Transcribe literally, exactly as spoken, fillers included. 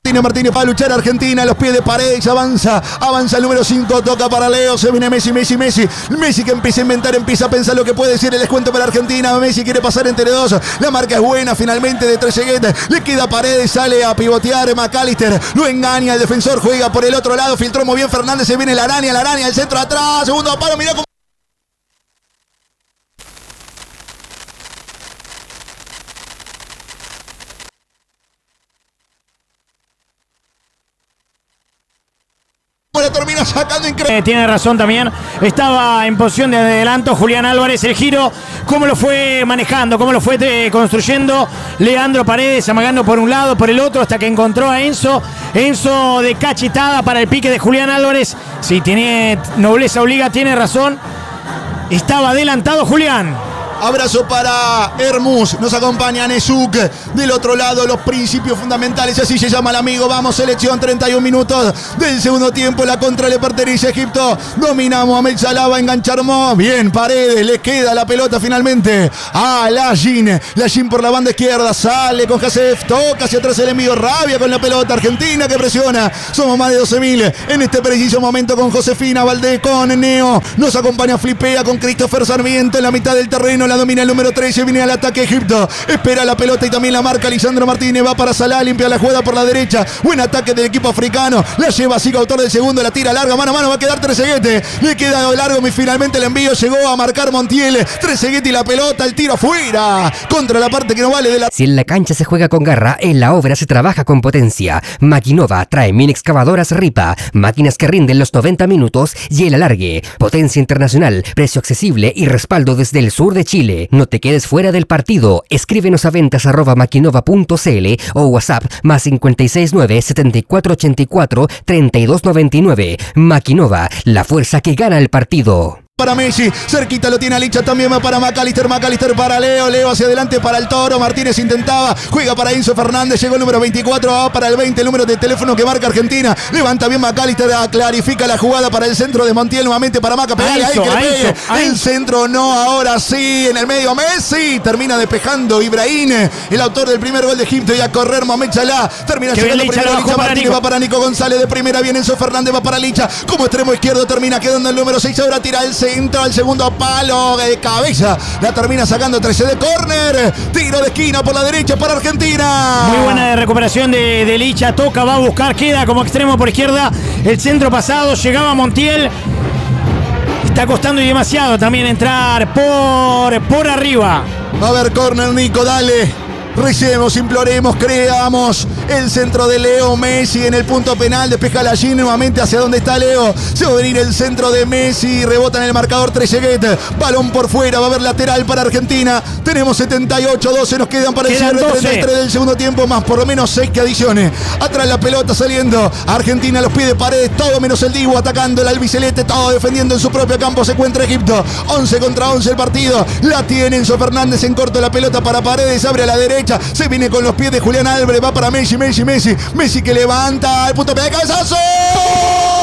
Tiene Martínez para luchar Argentina, los pies de Paredes, avanza, avanza el número cinco, toca para Leo, se viene Messi, Messi, Messi, Messi que empieza a inventar, empieza a pensar lo que puede ser el descuento para Argentina, Messi quiere pasar entre dos, la marca es buena finalmente de Trezeguet, le queda Paredes, sale a pivotear McAllister, lo engaña el defensor, juega por el otro lado, filtró muy bien Fernández, se viene la araña, la araña, el centro atrás, segundo palo, mirá cómo la termina sacando increíble. Eh, tiene razón también. Estaba en posición de adelanto Julián Álvarez. El giro, cómo lo fue manejando, cómo lo fue eh, construyendo Leandro Paredes, amagando por un lado, por el otro, hasta que encontró a Enzo. Enzo de cachetada para el pique de Julián Álvarez. Sí, tiene nobleza obliga, tiene razón. Estaba adelantado Julián. Abrazo para Hermus, nos acompaña Nesuk. Del otro lado, los principios fundamentales, así se llama el amigo. Vamos, selección, treinta y un minutos del segundo tiempo. La contra le pertenece a Egipto. Domina Mohamed Salah, va a enganchar Mo. Bien, Paredes, le queda la pelota finalmente a Lajin. Lajin por la banda izquierda, sale con Hasef, toca hacia atrás el envío. Rabia con la pelota, Argentina que presiona. Somos más de doce mil en este preciso momento con Josefina Valdés, con Neo. Nos acompaña Flipea con Christopher Sarmiento en la mitad del terreno. La domina el número trece, viene al ataque Egipto, espera la pelota y también la marca Lisandro Martínez, va para Salah, limpia la jugada por la derecha, buen ataque del equipo africano, la lleva Siga, autor del segundo, la tira larga, mano a mano, va a quedar Trezeguet, le queda largo y finalmente el envío llegó a marcar Montiel, Trezeguet y la pelota, el tiro afuera, contra la parte que no vale de la... Si en la cancha se juega con garra, en la obra se trabaja con potencia. Maquinova trae mini excavadoras Ripa, máquinas que rinden los noventa minutos y el alargue, potencia internacional, precio accesible y respaldo desde el sur de Chile. No te quedes fuera del partido. Escríbenos a ventas arroba maquinova punto cl o WhatsApp más cinco seis nueve, siete cuatro ocho cuatro, tres dos nueve nueve. Maquinova, la fuerza que gana el partido. Para Messi, cerquita lo tiene a Licha, también va para McAllister, McAllister para Leo, Leo hacia adelante para el Toro, Martínez intentaba, juega para Enzo Fernández, llegó el número veinticuatro, va para el veinte, el número de teléfono que marca Argentina, levanta bien McAllister, clarifica la jugada para el centro de Montiel, nuevamente para Maca, pegale ahí, que le pegue, el centro no, ahora sí, en el medio Messi, termina despejando Ibrahim, el autor del primer gol de Egipto, y a correr Mohamed Salah, termina que llegando Licha, primero, Licha para Martínez, Nico. va para Nico González, de primera viene Enzo Fernández, va para Licha, como extremo izquierdo termina quedando el número seis, ahora tira el centro, entra al segundo palo de cabeza, la termina sacando trece de córner, tiro de esquina por la derecha para Argentina. Muy buena recuperación de, de Licha, toca, va a buscar, queda como extremo por izquierda, el centro pasado, llegaba Montiel, está costando y demasiado también entrar por, por arriba. Va a haber córner, Nico, dale. Recemos, imploremos, creamos. El centro de Leo Messi en el punto penal. Despeja la Gin nuevamente hacia donde está Leo. Se va a venir el centro de Messi. Rebota en el marcador Trezeguet. Balón por fuera. Va a haber lateral para Argentina. Tenemos setenta y ocho, doce. Nos quedan para el cierre. treinta y tres del segundo tiempo. Más por lo menos seis que adicione. Atrás la pelota saliendo. Argentina a los pies de Paredes. Todo menos el Dibu atacando. El albiceleste. Todo defendiendo en su propio campo. Se encuentra Egipto. once contra once el partido. La tiene Enzo Fernández en corto. La pelota para Paredes. Abre a la derecha. Se viene con los pies de Julián Álvarez. Va para Messi, Messi, Messi. Messi que levanta el punto de cabezazo.